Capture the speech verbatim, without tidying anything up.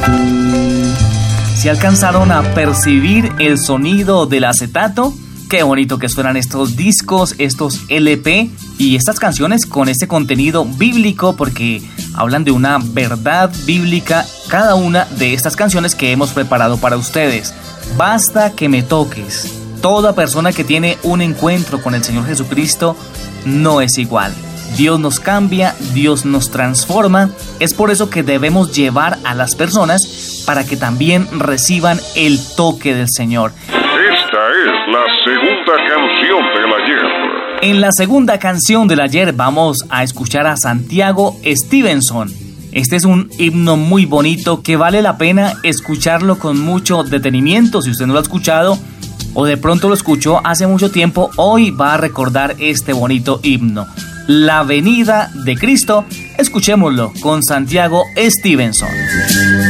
¿Se alcanzaron a percibir el sonido del acetato? Qué bonito que suenan estos discos, estos L P y estas canciones con este contenido bíblico, porque hablan de una verdad bíblica cada una de estas canciones que hemos preparado para ustedes. Basta que me toques. Toda persona que tiene un encuentro con el Señor Jesucristo no es igual. Dios nos cambia, Dios nos transforma. Es por eso que debemos llevar a las personas para que también reciban el toque del Señor. Esta es la segunda canción del ayer. En la segunda canción del ayer vamos a escuchar a Santiago Stevenson. Este es un himno muy bonito que vale la pena escucharlo con mucho detenimiento. Si usted no lo ha escuchado o de pronto lo escuchó hace mucho tiempo, hoy va a recordar este bonito himno. La venida de Cristo, escuchémoslo con Santiago Stevenson.